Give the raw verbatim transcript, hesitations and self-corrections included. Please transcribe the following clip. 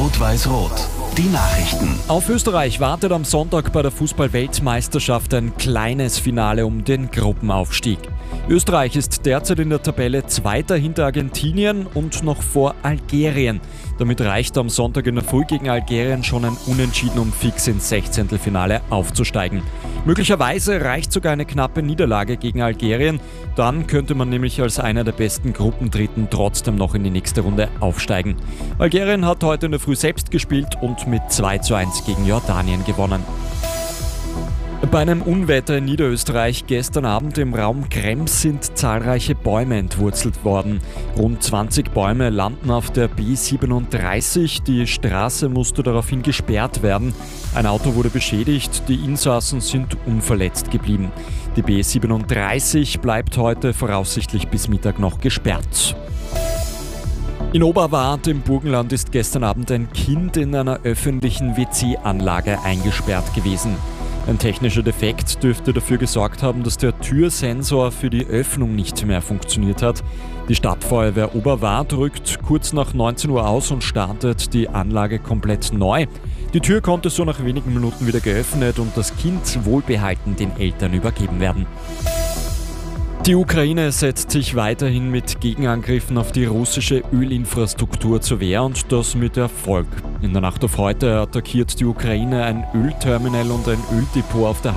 Rot-Weiß-Rot, die Nachrichten. Auf Österreich wartet am Sonntag bei der Fußball-Weltmeisterschaft ein kleines Finale um den Gruppenaufstieg. Österreich ist derzeit in der Tabelle Zweiter hinter Argentinien und noch vor Algerien. Damit reicht am Sonntag in der Früh gegen Algerien schon ein Unentschieden, um fix ins Sechzehntelfinale aufzusteigen. Möglicherweise reicht sogar eine knappe Niederlage gegen Algerien. Dann könnte man nämlich als einer der besten Gruppendritten trotzdem noch in die nächste Runde aufsteigen. Algerien hat heute in der Früh selbst gespielt und mit zwei zu eins gegen Jordanien gewonnen. Bei einem Unwetter in Niederösterreich gestern Abend im Raum Krems sind zahlreiche Bäume entwurzelt worden. Rund zwanzig Bäume landen auf der B siebenunddreißig. Die Straße musste daraufhin gesperrt werden. Ein Auto wurde beschädigt, die Insassen sind unverletzt geblieben. Die B siebenunddreißig bleibt heute voraussichtlich bis Mittag noch gesperrt. In Oberwart im Burgenland ist gestern Abend ein Kind in einer öffentlichen W C-Anlage eingesperrt gewesen. Ein technischer Defekt dürfte dafür gesorgt haben, dass der Türsensor für die Öffnung nicht mehr funktioniert hat. Die Stadtfeuerwehr Oberwart rückt kurz nach neunzehn Uhr aus und startet die Anlage komplett neu. Die Tür konnte so nach wenigen Minuten wieder geöffnet und das Kind wohlbehalten den Eltern übergeben werden. Die Ukraine setzt sich weiterhin mit Gegenangriffen auf die russische Ölinfrastruktur zur Wehr und das mit Erfolg. In der Nacht auf heute attackiert die Ukraine ein Ölterminal und ein Öldepot auf der